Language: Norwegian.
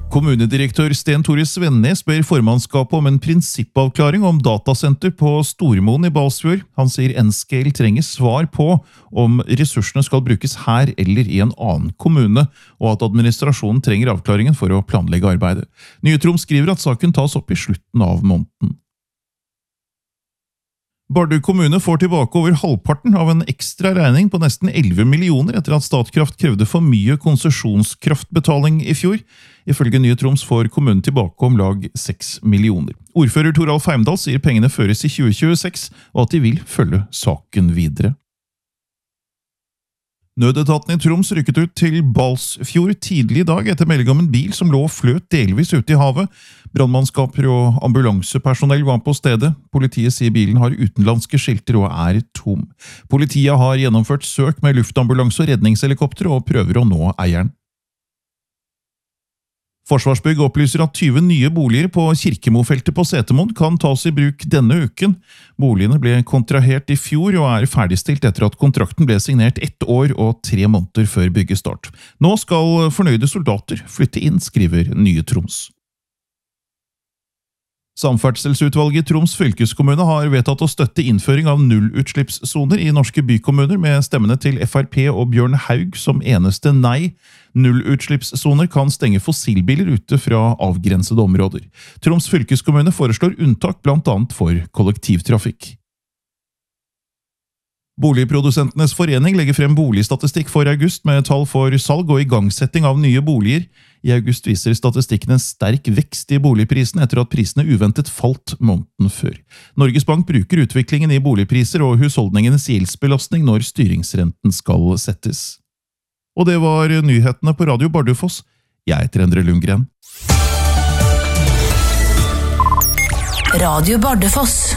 Kommunedirektør Sten Tore Svennes ber formannskapet om en prinsippavklaring om datasenter på Stormoen i Balsfjord. Han sier N-Scale trenger svar på om ressursene skal brukes her eller i en annen kommune, og at administrasjonen trenger avklaringen for å planlegge arbeidet. Nye Troms skriver at saken tas opp i slutten av måneden. Bardu kommune får tilbake over halvparten av en ekstra regning på nesten 11 millioner etter at Statkraft krevde for mye konsesjonskraftbetaling i fjor. Ifølge Nye Troms får kommunen tilbake om lag 6 millioner. Ordfører Toralf Heimdal sier pengene føres i 2026, og at de vil følge saken videre. Nødetaten i Troms rykket ut til Balsfjord tidlig i dag etter melding om en bil som lå og fløt delvis ute i havet. Brandmannskaper og ambulansepersonell var på stedet. Politiet sier bilen har utenlandske skilter og er tom. Politiet har gjennomført søk med luftambulanse og redningshelikopter og prøver å nå eieren. Forsvarsbygg opplyser at 20 nye boliger på Kirkemofeltet på Setermoen kan tas i bruk denne uken. Boligene ble kontrahert i fjor og er ferdigstilt etter at kontrakten ble signert 1 år og 3 måneder før byggestart. Nå skal fornøyde soldater flytte inn, skriver Nye Troms. Samferdselsutvalget i Troms fylkeskommune har vedtatt å støtte innføring av nullutslippssoner i norske bykommuner med stemmene til FrP og Bjørn Haug som eneste nei. Nullutslippssoner kan stenge fossilbiler ute fra avgrensede områder. Troms fylkeskommune foreslår unntak blant annet for kollektivtrafikk. Boligprodusentenes forening legger frem boligstatistikk for august med tall for salg og igangsetting av nye boliger. I august viser statistikken en sterk vekst i boligprisene etter at prisene uventet falt måneden før. Norges Bank bruker utviklingen i boligpriser og husholdningenes gjeldsbelastning når styringsrenten skal settes. Og det var nyhetene på Radio Bardufoss. Jeg heter Endre Lundgren. Radio Bardufoss.